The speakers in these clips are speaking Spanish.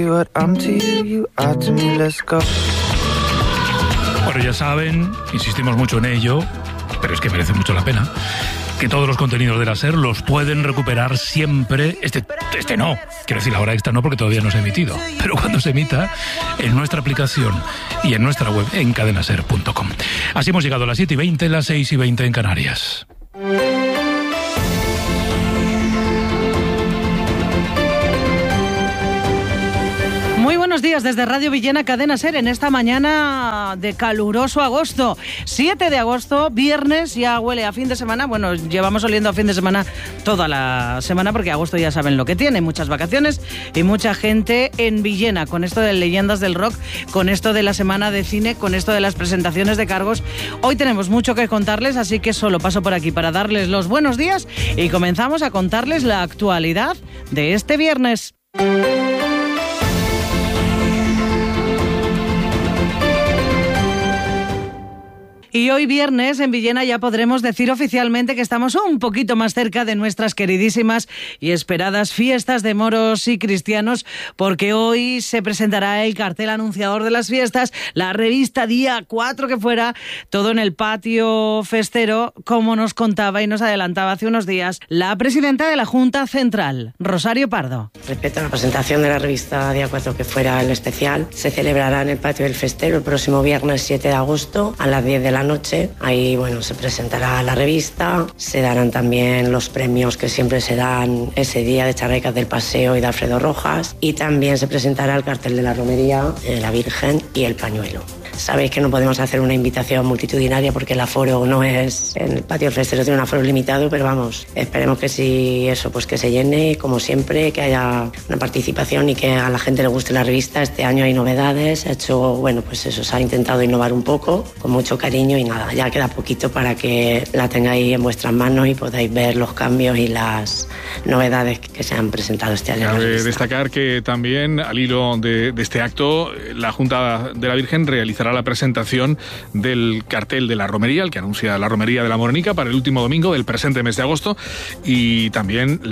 Bueno, ya saben, insistimos mucho en ello, pero es que merece mucho la pena, que todos los contenidos de la SER los pueden recuperar siempre. Este no, quiero decir, la hora extra no, porque todavía no se ha emitido, pero cuando se emita, en nuestra aplicación y en nuestra web, en cadenaser.com. Así hemos llegado a las 7:20, las 6:20 en Canarias. Muy buenos días desde Radio Villena, Cadena SER, en esta mañana de caluroso agosto. 7 de agosto, viernes, ya huele a fin de semana. Bueno, llevamos oliendo a fin de semana toda la semana, porque agosto ya saben lo que tiene. Muchas vacaciones y mucha gente en Villena, con esto de Leyendas del Rock, con esto de la semana de cine, con esto de las presentaciones de cargos. Hoy tenemos mucho que contarles, así que solo paso por aquí para darles los buenos días y comenzamos a contarles la actualidad de este viernes. Y hoy viernes en Villena ya podremos decir oficialmente que estamos un poquito más cerca de nuestras queridísimas y esperadas fiestas de moros y cristianos, porque hoy se presentará el cartel anunciador de las fiestas, la revista Día 4 que fuera, todo en el patio festero, como nos contaba y nos adelantaba hace unos días la presidenta de la Junta Central, Rosario Pardo. Respecto a la presentación de la revista Día 4 que fuera el especial, se celebrará en el patio del festero el próximo viernes 7 de agosto a las 10 de la noche. Ahí, bueno, se presentará la revista, se darán también los premios que siempre se dan ese día de Charraicas del Paseo y de Alfredo Rojas, y también se presentará el cartel de la romería, la Virgen y el pañuelo. Sabéis que no podemos hacer una invitación multitudinaria porque el aforo no es... En el patio del festero tiene un aforo limitado, pero vamos, esperemos que sí, eso, pues que se llene, como siempre, que haya una participación y que a la gente le guste la revista. Este año hay novedades, se ha hecho, bueno, pues eso, se ha intentado innovar un poco, con mucho cariño, y nada, ya queda poquito para que la tengáis en vuestras manos y podáis ver los cambios y las novedades que se han presentado este año. Cabe destacar que también, al hilo de este acto, la Junta de la Virgen realizará la presentación del cartel de la romería, el que anuncia la romería de la Morenica para el último domingo del presente mes de agosto, y también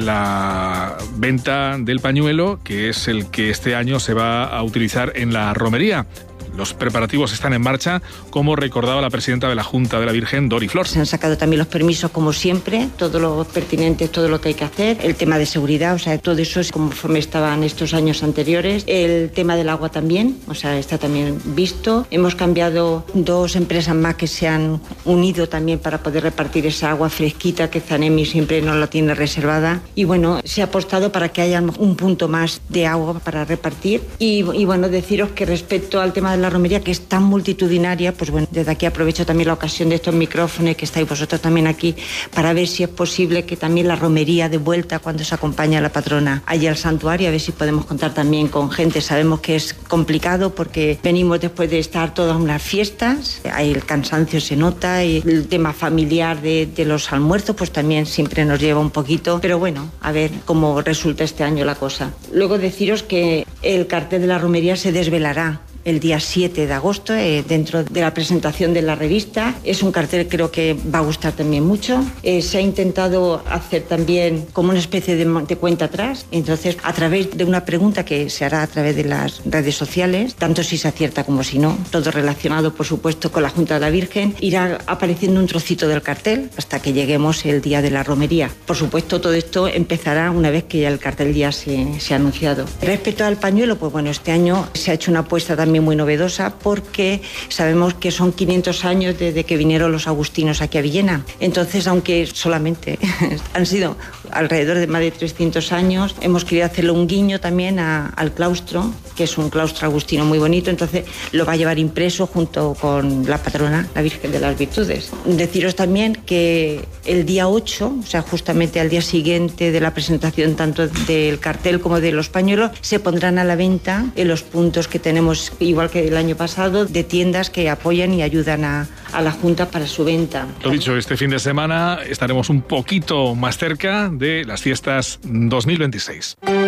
la venta del pañuelo, que es el que este año se va a utilizar en la romería. Los preparativos están en marcha, como recordaba la presidenta de la Junta de la Virgen, Dori Flor. Se han sacado también los permisos, como siempre, todo lo pertinente, todo lo que hay que hacer. El tema de seguridad, o sea, todo eso es conforme estaban estos años anteriores. El tema del agua también, o sea, está también visto. Hemos cambiado 2 empresas más que se han unido también para poder repartir esa agua fresquita que Zanemi siempre nos la tiene reservada. Y bueno, se ha apostado para que haya un punto más de agua para repartir. Y bueno, deciros que respecto al tema de la romería, que es tan multitudinaria, pues bueno, desde aquí aprovecho también la ocasión de estos micrófonos que estáis vosotros también aquí, para ver si es posible que también la romería de vuelta, cuando se acompaña a la patrona allá al santuario, a ver si podemos contar también con gente. Sabemos que es complicado porque venimos después de estar todas unas fiestas, ahí el cansancio se nota, y el tema familiar de los almuerzos pues también siempre nos lleva un poquito, pero bueno, a ver cómo resulta este año la cosa. Luego deciros que el cartel de la romería se desvelará el día 7 de agosto, dentro de la presentación de la revista. Es un cartel que creo que va a gustar también mucho. Se ha intentado hacer también como una especie de cuenta atrás. Entonces, a través de una pregunta que se hará a través de las redes sociales, tanto si se acierta como si no, todo relacionado, por supuesto, con la Junta de la Virgen, irá apareciendo un trocito del cartel hasta que lleguemos el día de la romería. Por supuesto, todo esto empezará una vez que ya el cartel ya se ha anunciado. Respecto al pañuelo, pues bueno, este año se ha hecho una apuesta también muy novedosa, porque sabemos que son 500 años desde que vinieron los agustinos aquí a Villena. Entonces, aunque solamente han sido alrededor de más de 300 años, hemos querido hacerle un guiño también al claustro, que es un claustro agustino muy bonito. Entonces lo va a llevar impreso junto con la patrona, la Virgen de las Virtudes. Deciros también que el día 8, o sea, justamente al día siguiente de la presentación tanto del cartel como de los pañuelos, se pondrán a la venta en los puntos que tenemos, igual que el año pasado, de tiendas que apoyan y ayudan a la Junta para su venta. Lo dicho, este fin de semana estaremos un poquito más cerca de las fiestas 2026.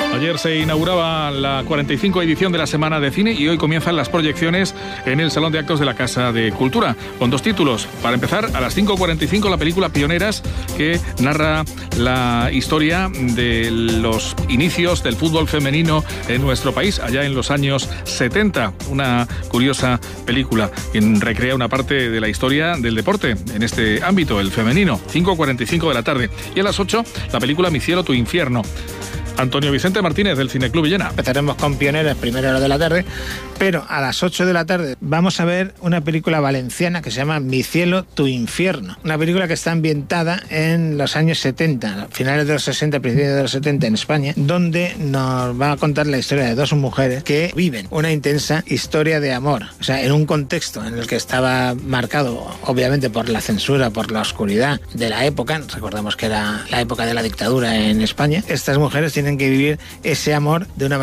Ayer se inauguraba la 45 edición de la Semana de Cine y hoy comienzan las proyecciones en el Salón de Actos de la Casa de Cultura, con 2 títulos. Para empezar, a las 5:45 la película Pioneras, que narra la historia de los inicios del fútbol femenino en nuestro país, allá en los años 70. Una curiosa película que recrea una parte de la historia del deporte en este ámbito, el femenino. 5:45 de la tarde. Y a las 8, la película Mi cielo, tu infierno. Antonio Vicente Martínez, del Cineclub Villena. Empezaremos con Pioneras, primera hora de la tarde, pero a las 8 de la tarde vamos a ver una película valenciana que se llama Mi cielo, tu infierno. Una película que está ambientada en los años 70, finales de los 60, principios de los 70 en España, donde nos va a contar la historia de 2 mujeres que viven una intensa historia de amor. O sea, en un contexto en el que estaba marcado, obviamente, por la censura, por la oscuridad de la época. Recordamos que era la época de la dictadura en España. Estas mujeres tienen que vivir ese amor de una manera